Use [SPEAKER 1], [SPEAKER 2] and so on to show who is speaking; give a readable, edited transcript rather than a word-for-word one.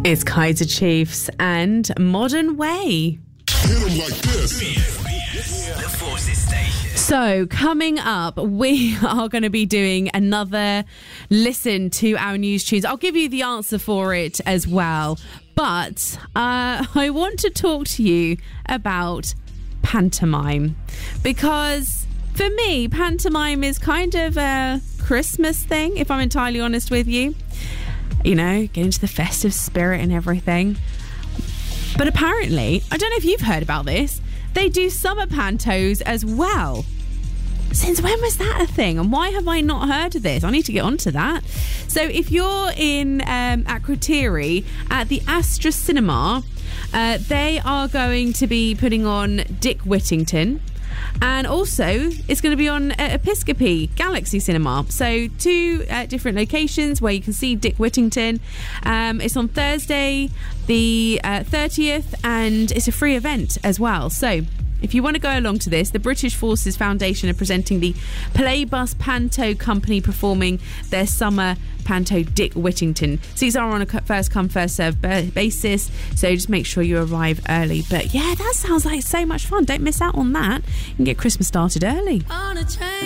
[SPEAKER 1] It's Kaiser Chiefs and Modern Way.
[SPEAKER 2] Hit 'em like this.
[SPEAKER 3] The Forces Station.
[SPEAKER 1] So coming up, we are going to be doing another listen to our news tunes. I'll give you the answer for it as well. But I want to talk to you about pantomime. Because for me, pantomime is kind of a Christmas thing, if I'm entirely honest with you. You know, get into the festive spirit and everything. But apparently, I don't know if you've heard about this, they do summer pantos as well. Since when was that a thing? And why have I not heard of this? I need to get onto that. So if you're in Akrotiri at the Astra Cinema, they are going to be putting on Dick Whittington. And also, it's going to be on Episcopi Galaxy Cinema. So, two different locations where you can see Dick Whittington. It's on Thursday, the 30th, and it's a free event as well. So, if you want to go along to this, the British Forces Foundation are presenting the Playbus Panto Company performing their summer panto Dick Whittington. Seats are on a first come first served basis, so just make sure you arrive early. But yeah, that sounds like so much fun. Don't miss out on that. You can get Christmas started early.
[SPEAKER 4] On a train.